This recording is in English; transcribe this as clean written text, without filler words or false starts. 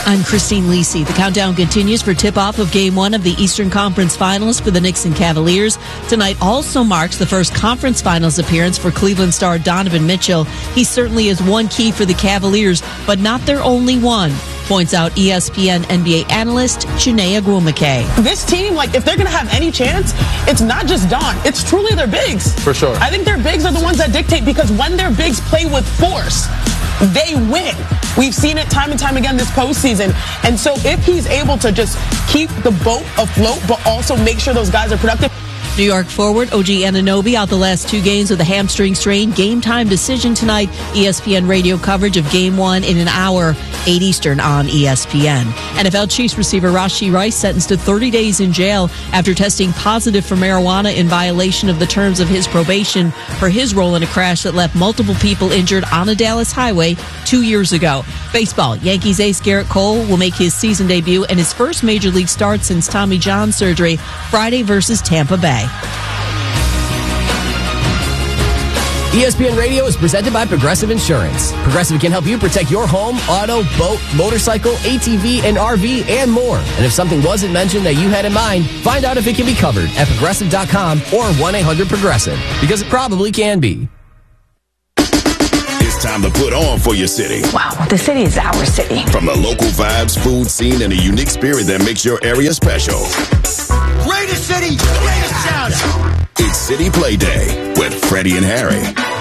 I'm Christine Lisi. The countdown continues for tip-off of Game 1 of the Eastern Conference Finals for the Knicks and Cavaliers. Tonight also marks the first conference finals appearance for Cleveland star Donovan Mitchell. He certainly is one key for the Cavaliers, but not their only one, points out ESPN NBA analyst Chiney Ogwumike. This team, if they're going to have any chance, it's not just Don. It's truly their bigs. For sure. I think their bigs are the ones that dictate, because when their bigs play with force, they win. We've seen it time and time again this postseason. And so if he's able to just keep the boat afloat, but also make sure those guys are productive. New York forward OG Anunoby out the last 2 games with a hamstring strain. Game time decision tonight. ESPN radio coverage of Game 1 in an hour, 8 Eastern on ESPN. NFL Chiefs receiver Rashee Rice sentenced to 30 days in jail after testing positive for marijuana in violation of the terms of his probation for his role in a crash that left multiple people injured on a Dallas highway 2 years ago. Baseball, Yankees ace Garrett Cole will make his season debut and his first major league start since Tommy John surgery Friday versus Tampa Bay. ESPN Radio is presented by Progressive Insurance. Progressive can help you protect your home, auto, boat, motorcycle, ATV, and RV, and more. And if something wasn't mentioned that you had in mind, find out if it can be covered at Progressive.com or 1-800-PROGRESSIVE, because it probably can be. It's time to put on for your city. Wow, the city is our city. From the local vibes, food scene, and a unique spirit that makes your area special. Greatest city, greatest sound. It's City Play Day with Freddie and Harry.